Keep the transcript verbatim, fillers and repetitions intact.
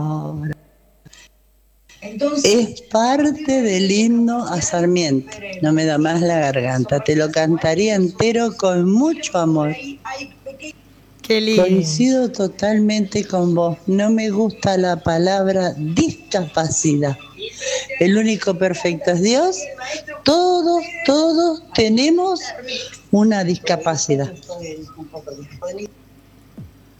Es parte del himno a Sarmiento. No me da más la garganta. Te lo cantaría entero con mucho amor. Qué lindo. Coincido totalmente con vos. No me gusta la palabra discapacidad. El único perfecto es Dios. Todos, todos tenemos una discapacidad.